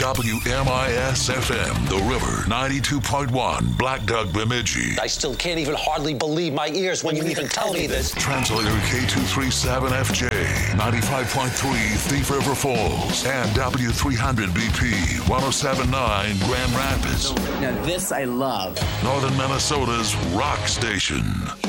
WMIS-FM, The River, 92.1, Black Duck, Bemidji. I still can't even hardly believe my ears when you even tell me this. Translator K237FJ, 95.3 Thief River Falls, and W300BP, 107.9 Grand Rapids. Now this I love. Northern Minnesota's rock station.